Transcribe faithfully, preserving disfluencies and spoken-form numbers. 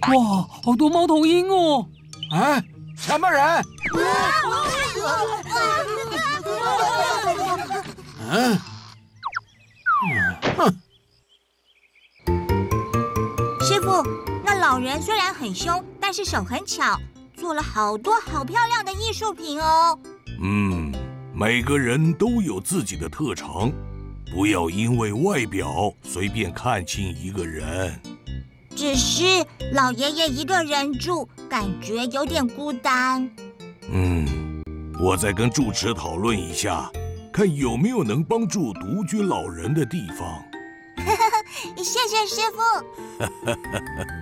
哇，好多猫头鹰哦！ 啊，什么人？嗯，哼。 师傅，那老人虽然很凶，但是手很巧，做了好多好漂亮的艺术品哦。 嗯，每个人都有自己的特长，不要因为外表随便看轻一个人。 只是老爷爷一个人住，感觉有点孤单。 嗯，我再跟住持讨论一下，看有没有能帮助独居老人的地方。 谢谢师傅。